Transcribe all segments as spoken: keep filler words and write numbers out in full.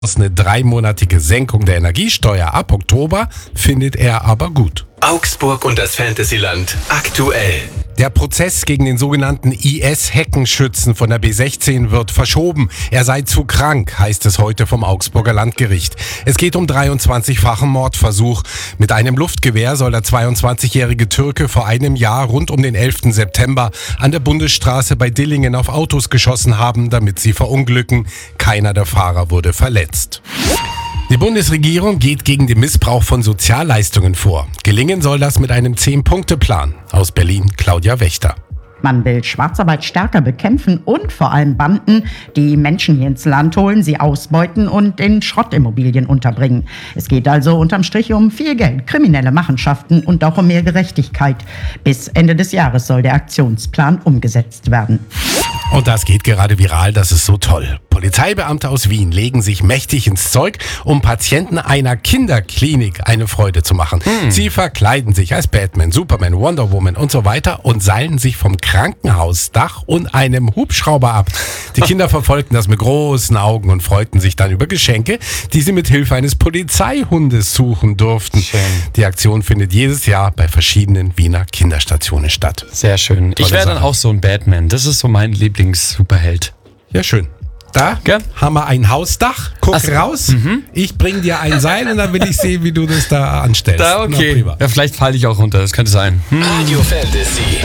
Eine dreimonatige Senkung der Energiesteuer ab Oktober findet er aber gut. Augsburg und das Fantasyland aktuell. Der Prozess gegen den sogenannten I S-Heckenschützen von der B sechzehn wird verschoben. Er sei zu krank, heißt es heute vom Augsburger Landgericht. Es geht um dreiundzwanzigfachen Mordversuch. Mit einem Luftgewehr soll der zweiundzwanzigjährige Türke vor einem Jahr rund um den elften September an der Bundesstraße bei Dillingen auf Autos geschossen haben, damit sie verunglücken. Keiner der Fahrer wurde verletzt. Die Bundesregierung geht gegen den Missbrauch von Sozialleistungen vor. Gelingen soll das mit einem zehn-Punkte-Plan. Aus Berlin, Claudia Wächter. Man will Schwarzarbeit stärker bekämpfen und vor allem Banden, die Menschen hier ins Land holen, sie ausbeuten und in Schrottimmobilien unterbringen. Es geht also unterm Strich um viel Geld, kriminelle Machenschaften und auch um mehr Gerechtigkeit. Bis Ende des Jahres soll der Aktionsplan umgesetzt werden. Und das geht gerade viral, das ist so toll. Polizeibeamte aus Wien legen sich mächtig ins Zeug, um Patienten einer Kinderklinik eine Freude zu machen. Hm. Sie verkleiden sich als Batman, Superman, Wonder Woman und so weiter und seilen sich vom Krankenhausdach und einem Hubschrauber ab. Die Kinder verfolgten das mit großen Augen und freuten sich dann über Geschenke, die sie mit Hilfe eines Polizeihundes suchen durften. Schön. Die Aktion findet jedes Jahr bei verschiedenen Wiener Kinderstationen statt. Sehr schön. Tolle ich wäre dann auch so ein Batman. Das ist so mein Lieblings-Superheld. Ja, schön. Da Gell? haben wir ein Hausdach. Guck so. raus. Mhm. Ich bring dir ein Seil und dann will ich sehen, wie du das da anstellst. Da, okay. Ja, vielleicht falle ich auch runter. Das könnte sein. Hm. Radio Fantasy.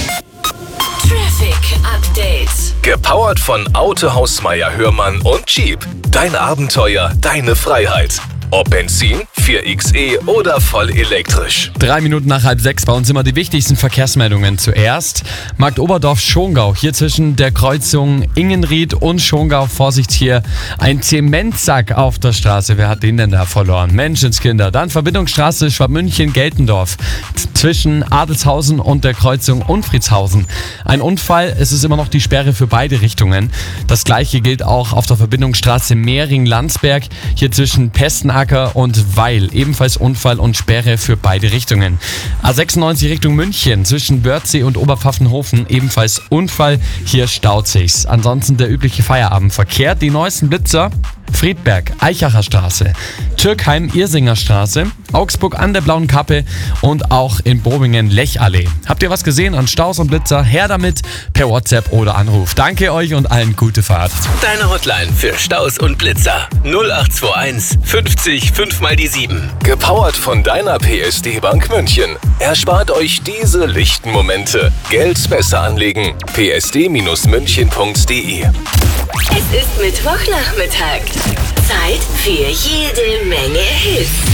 Traffic Update. Gepowert von Autohaus Meier Hörmann und Jeep. Dein Abenteuer, deine Freiheit. Ob Benzin, vier X E oder voll elektrisch. Drei Minuten nach halb sechs bei uns immer die wichtigsten Verkehrsmeldungen. Zuerst Marktoberdorf-Schongau. Hier zwischen der Kreuzung Ingenried und Schongau. Vorsicht, hier ein Zementsack auf der Straße. Wer hat den denn da verloren? Menschenskinder. Dann Verbindungsstraße Schwabmünchen-Geltendorf. Zwischen Adelshausen und der Kreuzung Unfriedshausen. Ein Unfall, es ist immer noch die Sperre für beide Richtungen. Das gleiche gilt auch auf der Verbindungsstraße Mehring-Landsberg. Hier zwischen Pestenacker und Weil. Ebenfalls Unfall und Sperre für beide Richtungen. A sechsundneunzig Richtung München zwischen Wörthsee und Oberpfaffenhofen. Ebenfalls Unfall. Hier staut sich's. Ansonsten der übliche Feierabendverkehr. Die neuesten Blitzer. Friedberg, Eichacher Straße, Türkheim, Irsinger Straße, Augsburg an der Blauen Kappe und auch in Bobingen Lechallee. Habt ihr was gesehen an Staus und Blitzer? Her damit per WhatsApp oder Anruf. Danke euch und allen gute Fahrt. Deine Hotline für Staus und Blitzer. null acht zwei eins fünfzig fünf mal die sieben. Gepowert von deiner P S D Bank München. Erspart euch diese lichten Momente. Geld besser anlegen. p s d münchen punkt d e. Es ist Mittwochnachmittag. Zeit für jede Menge Hits.